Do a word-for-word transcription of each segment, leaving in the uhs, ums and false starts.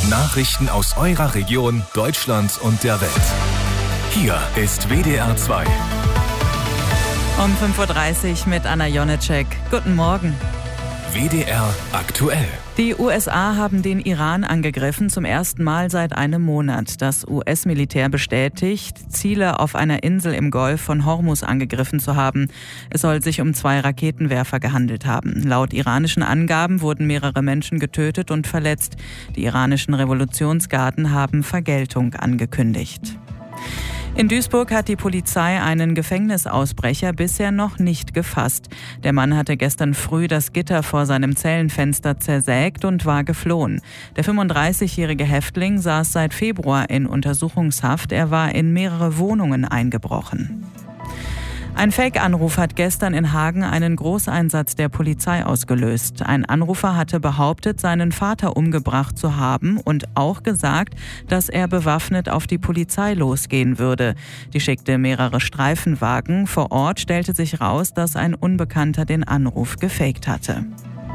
Nachrichten aus eurer Region, Deutschland und der Welt. Hier ist W D R zwei. Um fünf Uhr dreißig mit Anna Jonitschek. Guten Morgen. W D R aktuell. Die U S A haben den Iran angegriffen, zum ersten Mal seit einem Monat. Das U S-Militär bestätigt, Ziele auf einer Insel im Golf von Hormuz angegriffen zu haben. Es soll sich um zwei Raketenwerfer gehandelt haben. Laut iranischen Angaben wurden mehrere Menschen getötet und verletzt. Die iranischen Revolutionsgarden haben Vergeltung angekündigt. In Duisburg hat die Polizei einen Gefängnisausbrecher bisher noch nicht gefasst. Der Mann hatte gestern früh das Gitter vor seinem Zellenfenster zersägt und war geflohen. Der fünfunddreißigjährige Häftling saß seit Februar in Untersuchungshaft. Er war in mehrere Wohnungen eingebrochen. Ein Fake-Anruf hat gestern in Hagen einen Großeinsatz der Polizei ausgelöst. Ein Anrufer hatte behauptet, seinen Vater umgebracht zu haben und auch gesagt, dass er bewaffnet auf die Polizei losgehen würde. Die schickte mehrere Streifenwagen. Vor Ort stellte sich raus, dass ein Unbekannter den Anruf gefaked hatte.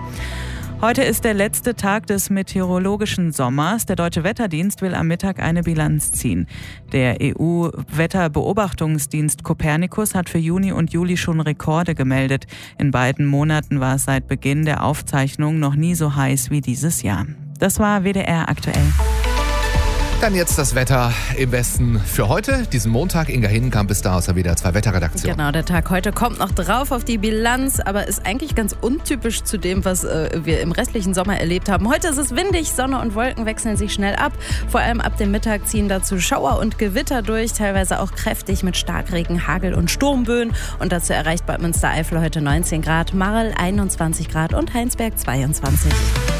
Heute ist der letzte Tag des meteorologischen Sommers. Der Deutsche Wetterdienst will am Mittag eine Bilanz ziehen. Der E U-Wetterbeobachtungsdienst Copernicus hat für Juni und Juli schon Rekorde gemeldet. In beiden Monaten war es seit Beginn der Aufzeichnung noch nie so heiß wie dieses Jahr. Das war W D R aktuell. Dann jetzt das Wetter im Westen für heute, diesen Montag. Inga Hinenkamp bis da aus der W D R zwei Wetterredaktion. Genau, der Tag heute kommt noch drauf auf die Bilanz, aber ist eigentlich ganz untypisch zu dem, was äh, wir im restlichen Sommer erlebt haben. Heute ist es windig, Sonne und Wolken wechseln sich schnell ab. Vor allem ab dem Mittag ziehen dazu Schauer und Gewitter durch, teilweise auch kräftig mit Starkregen, Hagel und Sturmböen. Und dazu erreicht Bad Münstereifel heute neunzehn Grad, Marl einundzwanzig Grad und Heinsberg zweiundzwanzig.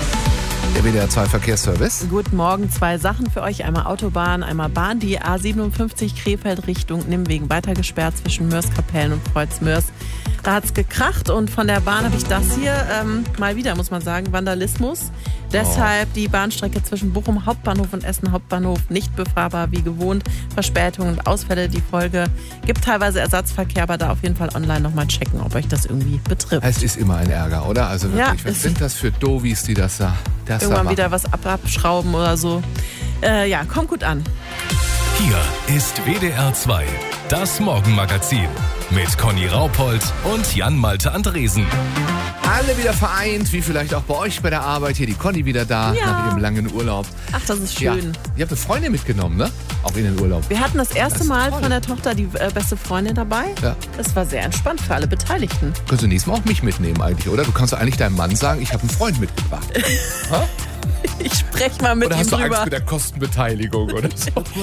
Der W D R zwei Verkehrsservice. Guten Morgen, zwei Sachen für euch. Einmal Autobahn, einmal Bahn. Die A siebenundfünfzig Krefeld Richtung Nimwegen weiter gesperrt zwischen Mörs-Kapellen und Kreuz-Mörs. Da hat es gekracht und von der Bahn habe ich das hier. Ähm, mal wieder, muss man sagen, Vandalismus. Deshalb oh. die Bahnstrecke zwischen Bochum Hauptbahnhof und Essen Hauptbahnhof nicht befahrbar wie gewohnt. Verspätungen und Ausfälle die Folge. Gibt teilweise Ersatzverkehr, aber da auf jeden Fall online nochmal checken, ob euch das irgendwie betrifft. Es ist immer ein Ärger, oder? Also wirklich, ja, was sind das für Dovis, die das da das Irgendwann da wieder was ab abschrauben oder so. Äh, ja, kommt gut an. Hier ist W D R zwei, das Morgenmagazin mit Conny Raupold und Jan-Malte Andresen. Alle wieder vereint, wie vielleicht auch bei euch bei der Arbeit. Hier die Conny wieder da, ja. nach ihrem langen Urlaub. Ach, das ist schön. Ja. Ihr habt eine Freundin mitgenommen, ne? Auch in den Urlaub. Wir hatten das erste das Mal toll. von der Tochter die äh, beste Freundin dabei. Ja. Das war sehr entspannt für alle Beteiligten. Könntest du nächstes Mal auch mich mitnehmen eigentlich, oder? Du kannst doch eigentlich deinem Mann sagen, ich habe einen Freund mitgebracht. Ich spreche mal mit oder ihm hast du drüber. Angst mit der Kostenbeteiligung oder so?